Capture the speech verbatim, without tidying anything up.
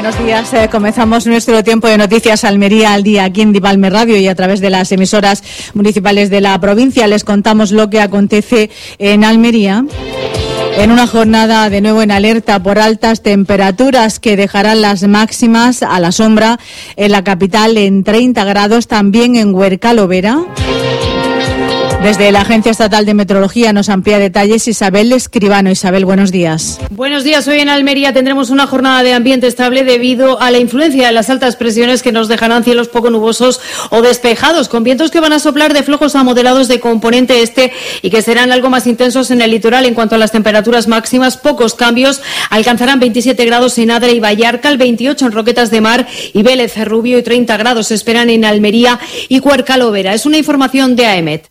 Buenos días, eh, comenzamos nuestro tiempo de noticias Almería al día aquí en Divalme Radio y a través de las emisoras municipales de la provincia. Les contamos lo que acontece en Almería. En una jornada de nuevo en alerta por altas temperaturas que dejarán las máximas a la sombra en la capital en treinta grados, también en Huercalovera. Desde la Agencia Estatal de Meteorología nos amplía detalles Isabel Escribano. Isabel, buenos días. Buenos días. Hoy en Almería tendremos una jornada de ambiente estable debido a la influencia de las altas presiones que nos dejarán cielos poco nubosos o despejados, con vientos que van a soplar de flojos a moderados de componente este y que serán algo más intensos en el litoral. En cuanto a las temperaturas máximas, pocos cambios. Alcanzarán veintisiete grados en Adra y Vallarcal, veintiocho en Roquetas de Mar y Vélez Rubio y treinta grados se esperan en Almería y Huercalovera. Es una información de AEMET.